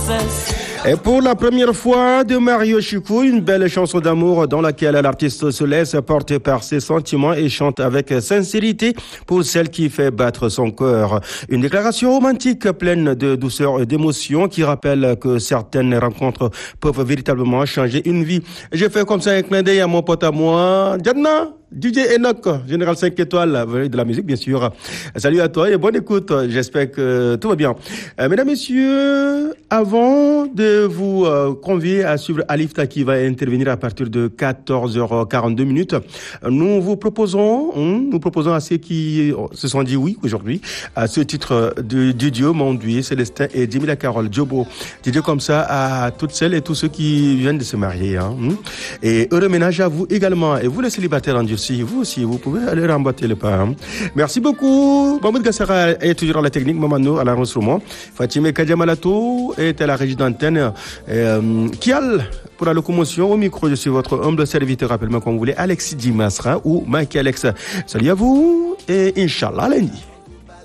cesse. Et pour la première fois de Mario Chicou, une belle chanson d'amour dans laquelle l'artiste se laisse porter par ses sentiments et chante avec sincérité pour celle qui fait battre son cœur. Une déclaration romantique pleine de douceur et d'émotion qui rappelle que certaines rencontres peuvent véritablement changer une vie. J'ai fait comme ça un clin d'œil à mon pote à moi, Diana. DJ Enoch, Général 5 étoiles, de la musique bien sûr. Salut à toi et bonne écoute, j'espère que tout va bien. Mesdames, Messieurs, avant de vous convier à suivre Alifta qui va intervenir à partir de 14h42 minutes, nous proposons à ceux qui se sont dit oui aujourd'hui à ce titre du duo Monduit, Célestin et Djemila Carole Djobo. Didier comme ça à toutes celles et tous ceux qui viennent de se marier. Et heureux ménage à vous également. Et vous les célibataires en Dieu, vous aussi, vous pouvez aller remboîter le pas. Merci beaucoup. Mahmoud Gassara est toujours dans la technique, Mamano à l'enregistrement. Fatime Kadjamalato est à la régie d'antenne. Kial pour la locomotion. Au micro, je suis votre humble serviteur, rappelle-moi comme vous voulez, Alexis Dimasra ou Mike Alex. Salut à vous et Inch'Allah lundi.